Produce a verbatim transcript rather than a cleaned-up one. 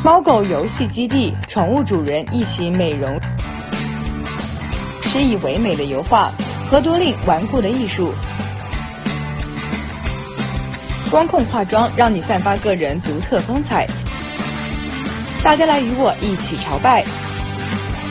猫狗游戏基地，宠物主人一起美容，诗意唯美的油画，和多令顽固的艺术。光控化妆让你散发个人独特风采。大家来与我一起朝拜。